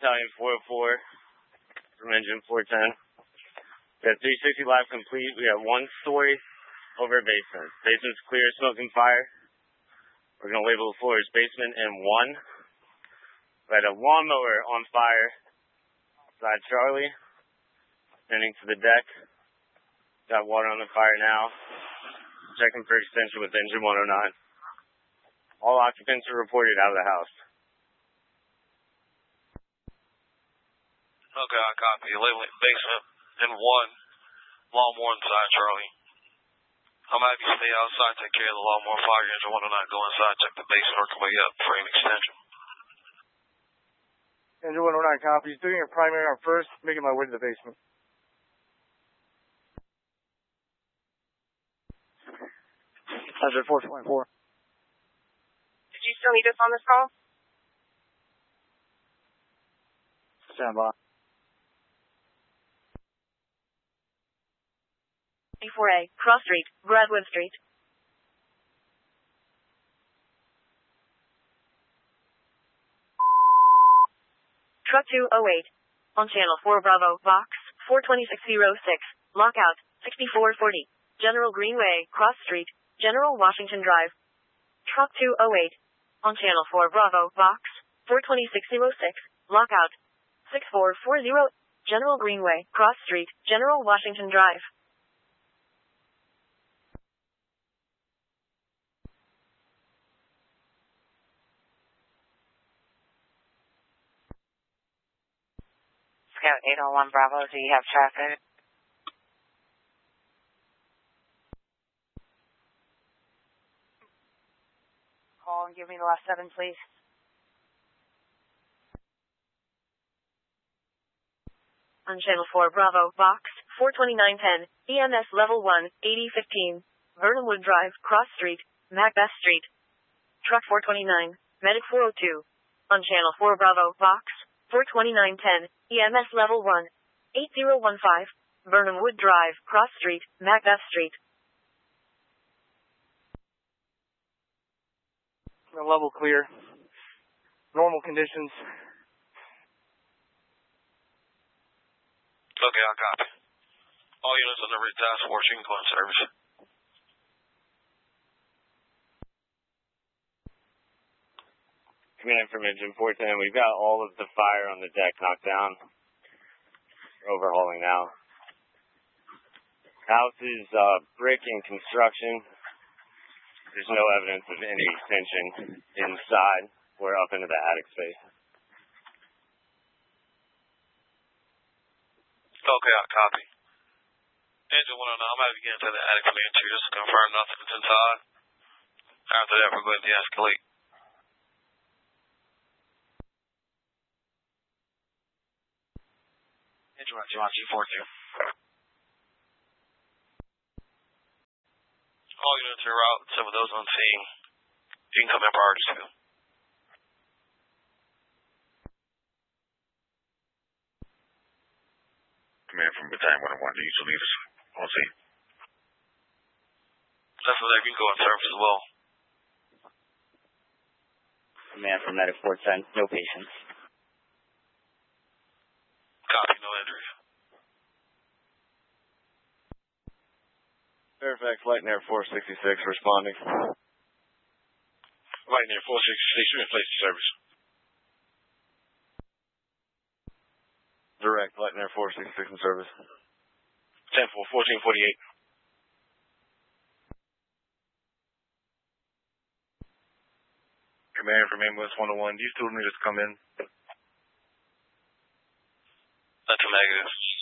Battalion 404 from Engine 410. We have 360 live complete. We have one story over basement. Basement's clear, smoke and fire. We're going to label the floor as basement M1. We had a lawnmower on fire outside Charlie. Standing to the deck. Got water on the fire now. Checking for extension with engine 109. All occupants are reported out of the house. Okay, I copy. Labeling basement and one lawnmower inside Charlie. I'm happy to stay outside, take care of the lawnmower fire engine 109. Go inside, check the basement, work my way up for an extension. Engine 109 copies. Doing a primary on first, making my way to the basement. Hazard 424. Did you still need us on this call? Stand by. A4A, Cross Street, Bradwood Street. Truck 208. On Channel 4 Bravo, Box 42606. Lockout 6440. General Greenway, Cross Street, General Washington Drive. Truck 208. On Channel 4 Bravo, Box 42606. Lockout 6440. General Greenway, Cross Street, General Washington Drive. Scout 801 Bravo, do you have traffic? Call and give me the last 7, please. On Channel 4 Bravo, Box 42910, EMS Level 1, 8015, Vernonwood Drive, Cross Street, Macbeth Street. Truck 429, Medic 402. On Channel 4 Bravo, Box 42910, EMS Level 1, 8015, Vernonwood Drive, Cross Street, Macbeth Street. Level clear. Normal conditions. Okay, I copy. All units on the Red Task Force, you can go in service. Command from Engine 410. We've got all of the fire on the deck knocked down. We're overhauling now. House is brick in construction. There's no evidence of any extension inside or up into the attic space. Okay, I copy. Engine 109, I'm happy to get into the attic for the entry just to confirm nothing is inside. After that, we're going to de-escalate. Engine 109, G42. All units are out, some of those on scene. You can come in prior to 2. Command from Battalion 101, do you still need us on scene? That's what you can go in service as well. Command from Medic 410, no patients. Copy, no injuries. Fairfax, Light and Air 466 responding. Light and Air 466, you in place of service. Direct, Light and Air 466 in service. 10-4, 1448. Command from Ambulance 101, do you still need us to come in? That's a negative.